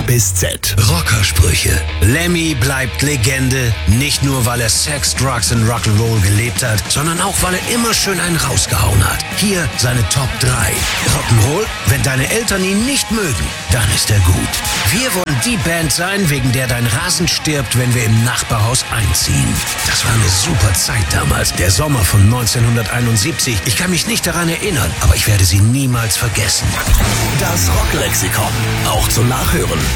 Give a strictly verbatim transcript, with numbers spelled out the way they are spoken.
bis Z. Rockersprüche. Lemmy bleibt Legende, nicht nur weil er Sex, Drugs und Rock'n'Roll gelebt hat, sondern auch weil er immer schön einen rausgehauen hat. Hier seine Top drei. Rock'n'Roll, wenn deine Eltern ihn nicht mögen, dann ist er gut. Wir wollen die Band sein, wegen der dein Rasen stirbt, wenn wir im Nachbarhaus einziehen. Das war eine super Zeit damals, der Sommer von neunzehnhunderteinundsiebzig. Ich kann mich nicht daran erinnern, aber ich werde sie niemals vergessen. Das Rocklexikon, auch zum Nachhören